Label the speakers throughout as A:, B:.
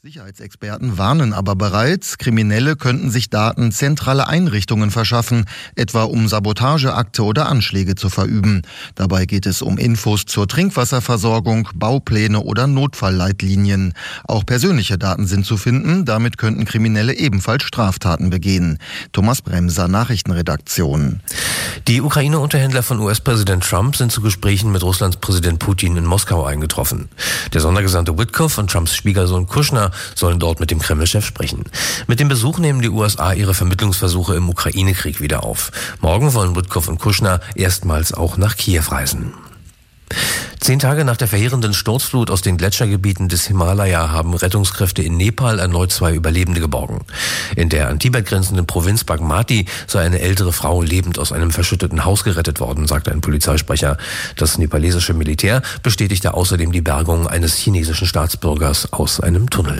A: Sicherheitsexperten warnen aber bereits, Kriminelle könnten sich Daten zentraler Einrichtungen verschaffen, etwa um Sabotageakte oder Anschläge zu verüben. Dabei geht es um Infos zur Trinkwasserversorgung, Baupläne oder Notfallleitlinien. Auch persönliche Daten sind zu finden, damit könnten Kriminelle ebenfalls Straftaten begehen. Thomas Bremser, Nachrichtenredaktion.
B: Die Ukraine-Unterhändler von US-Präsident Trump sind zu Gesprächen mit Russlands Präsident Putin in Moskau eingetroffen. Der Sondergesandte Witkoff und Trumps Schwiegersohn Kushner sollen dort mit dem Kreml-Chef sprechen. Mit dem Besuch nehmen die USA ihre Vermittlungsversuche im Ukraine-Krieg wieder auf. Morgen wollen Witkoff und Kushner erstmals auch nach Kiew reisen. 10 Tage nach der verheerenden Sturzflut aus den Gletschergebieten des Himalaya haben Rettungskräfte in Nepal erneut 2 Überlebende geborgen. In der an Tibet grenzenden Provinz Bagmati sei eine ältere Frau lebend aus einem verschütteten Haus gerettet worden, sagte ein Polizeisprecher. Das nepalesische Militär bestätigte außerdem die Bergung eines chinesischen Staatsbürgers aus einem Tunnel.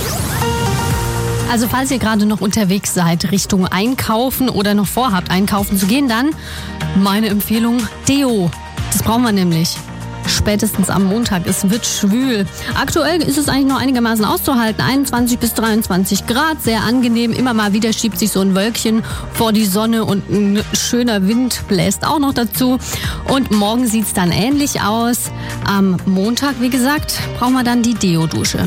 C: Also falls ihr gerade noch unterwegs seid, Richtung Einkaufen oder noch vorhabt, einkaufen zu gehen, dann meine Empfehlung, Deo. Das brauchen wir nämlich. Spätestens am Montag. Es wird schwül. Aktuell ist es eigentlich noch einigermaßen auszuhalten. 21 bis 23 Grad, sehr angenehm. Immer mal wieder schiebt sich so ein Wölkchen vor die Sonne und ein schöner Wind bläst auch noch dazu. Und morgen sieht es dann ähnlich aus. Am Montag, wie gesagt, brauchen wir dann die Deo-Dusche.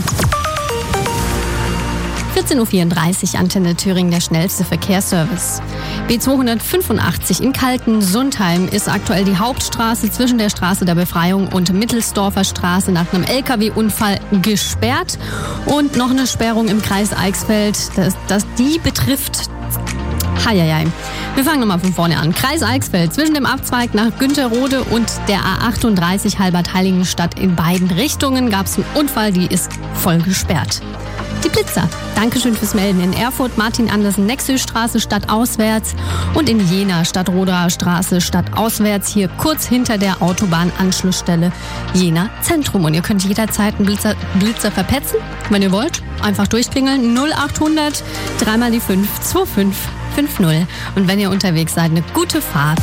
C: 14.34 Uhr, Antenne Thüringen, der schnellste Verkehrsservice. B285 in Kalten-Sundheim ist aktuell die Hauptstraße zwischen der Straße der Befreiung und Mittelsdorfer Straße nach einem LKW-Unfall gesperrt. Und noch eine Sperrung im Kreis Eichsfeld, die betrifft... Heieiei. Wir fangen nochmal von vorne an. Kreis Eichsfeld zwischen dem Abzweig nach Günterrode und der A38 Halbert-Heiligenstadt in beiden Richtungen gab es einen Unfall, die ist voll gesperrt. Die Blitzer. Dankeschön fürs Melden. In Erfurt Martin-Andersen-Nexö-Straße stadtauswärts und in Jena Stadtroder Straße stadtauswärts, hier kurz hinter der Autobahnanschlussstelle Jena Zentrum. Und ihr könnt jederzeit einen Blitzer verpetzen, wenn ihr wollt. Einfach durchklingeln 0800 3 die 5 2550. Und wenn ihr unterwegs seid, eine gute Fahrt.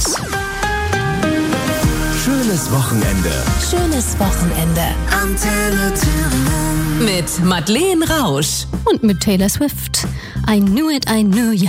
D: Schönes Wochenende.
E: Schönes Wochenende.
D: Antenne Thüringen.
E: Mit Madeleine Rausch.
C: Und mit Taylor Swift. I knew it, I knew ya.